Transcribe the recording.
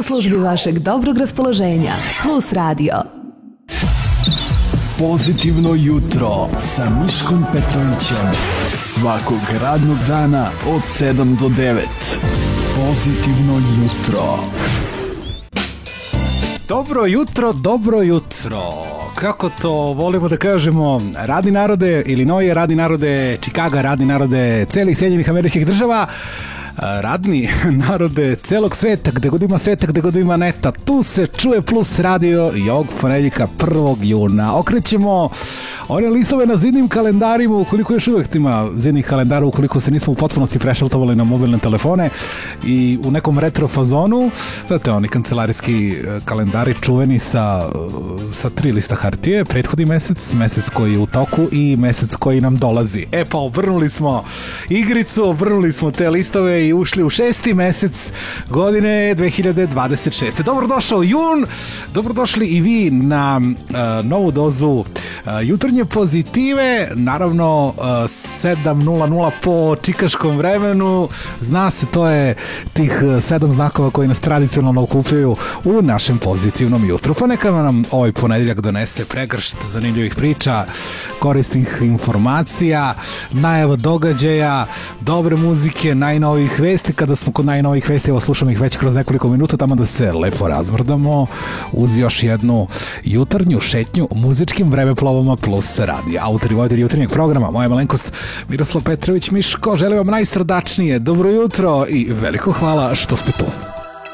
u službi vašeg dobrog raspoloženja. Plus Radio. Pozitivno jutro sa Miškom Petrovićem. Svakog radnog dana od 7 do 9. Pozitivno jutro. Dobro jutro, dobro jutro. Kako to volimo da kažemo, radni narode, Illinois, radni narode, Chicago, radni narode celih Sjedinjenih Američkih Država, radni narode celog sveta, gde god ima sveta, gde god ima neta, tu se čuje Plus Radio i ovog ponedjeljka 1. juna. Okrećemo one listove na zidnim kalendarima, ukoliko još uvijek ima zidnih kalendara, ukoliko se nismo u potpunosti prešaltovali na mobilne telefone i u nekom retro fazonu. Znate, oni kancelarijski kalendari čuveni sa 3 lista hartije, prethodni mesec koji je u toku i mesec koji nam dolazi. E pa obrnuli smo igricu, obrnuli smo te listove i ušli u 6. mesec godine 2026. Dobrodošao jun, dobrodošli i vi na novu dozu jutarnje pozitive, naravno 7:00 po čikaškom vremenu. Zna se, to je tih 7 znakova koji nas tradicionalno okupljaju u našem pozitivnom jutru. Pa neka nam ovaj ponedjeljak donese pregršt zanimljivih priča, korisnih informacija, najava događaja, dobre muzike, najnovijih vesti. Kada smo kod najnovijih vesti, evo slušamo ih već kroz nekoliko minuta, tamo da se lepo razmrdamo uz još jednu jutarnju šetnju muzičkim vremeplovama Plus Radio. Autor i voditelj jutarnjeg programa, moja malenkost Miroslav Petrović Miško, želim vam najsrdačnije dobro jutro i veliko hvala što ste tu.